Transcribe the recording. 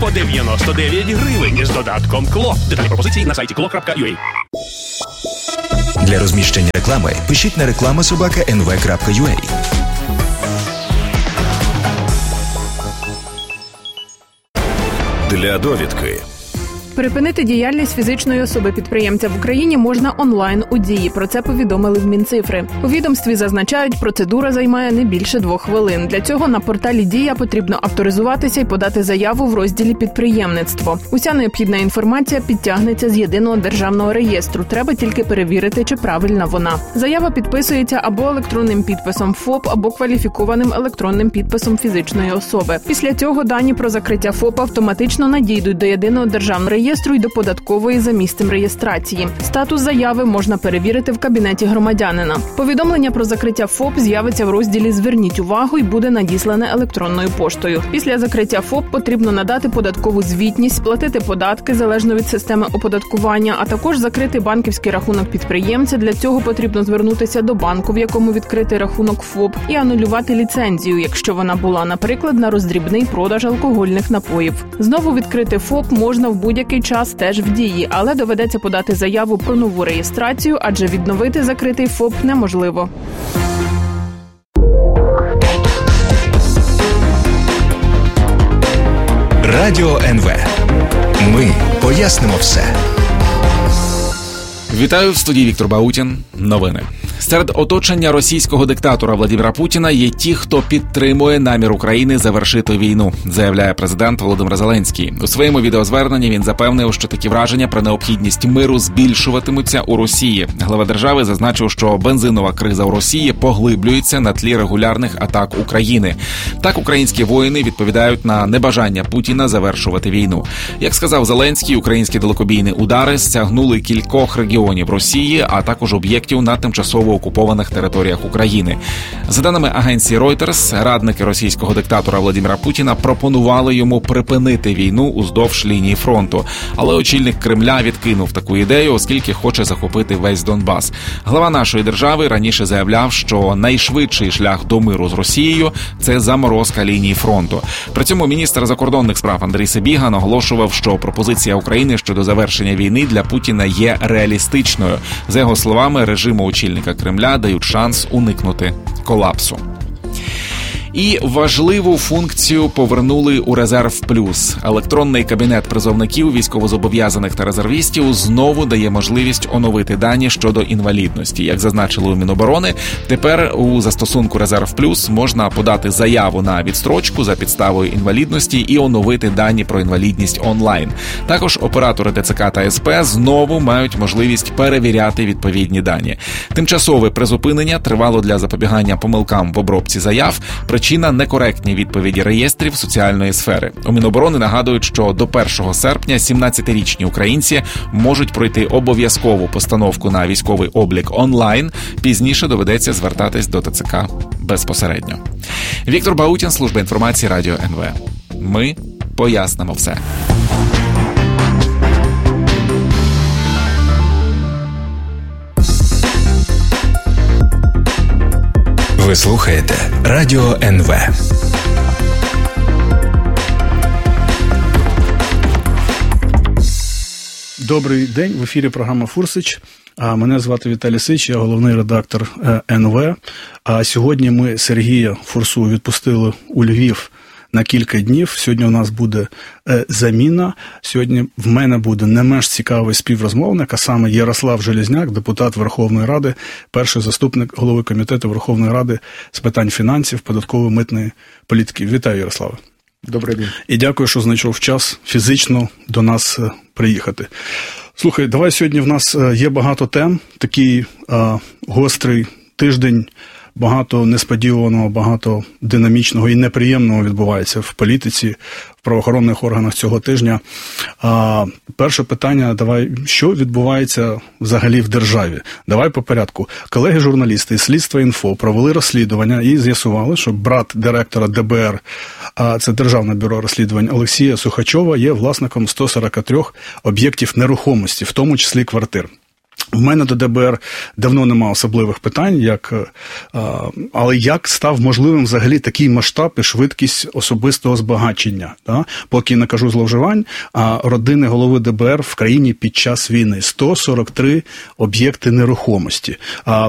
по 99 гривень з додатком КЛО. Деталі пропозиції на сайті klo.ua. Для розміщення реклами пишіть на reklama@nv.ua. Для довідки. Перепинити діяльність фізичної особи-підприємця в Україні можна онлайн у Дії. Про це повідомили в Мінцифри. У відомстві зазначають, процедура займає не більше 2 хвилин. Для цього на порталі Дія потрібно авторизуватися і подати заяву в розділі «Підприємництво». Уся необхідна інформація підтягнеться з єдиного державного реєстру. Треба тільки перевірити, чи правильна вона. Заява підписується або електронним підписом ФОП, або кваліфікованим електронним підписом фізичної особи. Після цього дані про закриття ФОП автоматично надійдуть до єдиного державного реєстру і до податкової за місцем реєстрації. Статус заяви можна перевірити в кабінеті громадянина. Повідомлення про закриття ФОП з'явиться в розділі «Зверніть увагу» і буде надіслане електронною поштою. Після закриття ФОП потрібно надати податкову звітність, сплатити податки залежно від системи оподаткування, а також закрити банківський рахунок підприємця. Для цього потрібно звернутися до банку, в якому відкритий рахунок ФОП, і анулювати ліцензію, якщо вона була, наприклад, на роздрібний продаж алкогольних напоїв. Знову відкрити ФОП можна в будь-який час теж в Дії, але доведеться подати заяву про нову реєстрацію, адже відновити закритий ФОП неможливо. Радіо НВ. Ми пояснимо все. Вітаю, в студії Віктор Баутін. Новини. Серед оточення російського диктатора Владимира Путіна є ті, хто підтримує намір України завершити війну, заявляє президент Володимир Зеленський. У своєму відеозверненні він запевнив, що такі враження про необхідність миру збільшуватимуться у Росії. Глава держави зазначив, що бензинова криза у Росії поглиблюється на тлі регулярних атак України. Так, українські воїни відповідають на небажання Путіна завершувати війну. Як сказав Зеленський, українські далекобійні удари стягнули кількох регіонів Росії, а також об'єктів на тимчасово окупованих територіях України. За даними агенції Reuters, радники російського диктатора Владимира Путіна пропонували йому припинити війну уздовж лінії фронту. Але очільник Кремля відкинув таку ідею, оскільки хоче захопити весь Донбас. Глава нашої держави раніше заявляв, що найшвидший шлях до миру з Росією – це заморозка лінії фронту. При цьому міністр закордонних справ Андрій Сибіга наголошував, що пропозиція України щодо завершення війни для Путіна є реалістичною. За його словами, режиму очільника Кремля дають шанс уникнути колапсу. І важливу функцію повернули у Резерв Плюс. Електронний кабінет призовників, військовозобов'язаних та резервістів знову дає можливість оновити дані щодо інвалідності. Як зазначили у Міноборони, тепер у застосунку Резерв Плюс можна подати заяву на відстрочку за підставою інвалідності і оновити дані про інвалідність онлайн. Також оператори ТЦК та СП знову мають можливість перевіряти відповідні дані. Тимчасове призупинення тривало для запобігання помилкам в обробці заяв. Причина – некоректні відповіді реєстрів соціальної сфери. У Міноборони нагадують, що до 1 серпня 17-річні українці можуть пройти обов'язкову постановку на військовий облік онлайн. Пізніше доведеться звертатись до ТЦК безпосередньо. Віктор Баутін, служба інформації Радіо НВ. Ми пояснимо все. Ви слухаєте Радіо НВ. Добрий день, в ефірі програма «Фурсич». Мене звати Віталій Сич, я головний редактор НВ. А сьогодні ми Сергія Фурсу відпустили у Львів на кілька днів. Сьогодні у нас буде заміна. Сьогодні в мене буде не менш цікавий співрозмовник, а саме Ярослав Железняк, депутат Верховної Ради, перший заступник голови комітету Верховної Ради з питань фінансів, податкової, митної політики. Вітаю, Ярославе. Добрий день. І дякую, що знайшов час фізично до нас приїхати. Слухай, давай сьогодні в нас є багато тем, такий гострий тиждень, багато несподіваного, багато динамічного і неприємного відбувається в політиці, в правоохоронних органах цього тижня. Перше питання, давай, що відбувається взагалі в державі? Давай по порядку. Колеги-журналісти із Слідства.Інфо провели розслідування і з'ясували, що брат директора ДБР, це Державне бюро розслідувань, Олексія Сухачова, є власником 143 об'єктів нерухомості, в тому числі квартир. У мене до ДБР давно немає особливих питань, але як став можливим взагалі такий масштаб і швидкість особистого збагачення, поки не кажу зловживань, родини голови ДБР в країні під час війни. 143 об'єкти нерухомості.